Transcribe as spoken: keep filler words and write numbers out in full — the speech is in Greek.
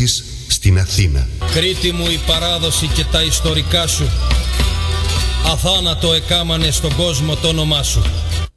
της στην Αθήνα. Κρήτη μου, η παράδοση και τα ιστορικά σου αθάνατο εκάμανε στον κόσμο το όνομά σου.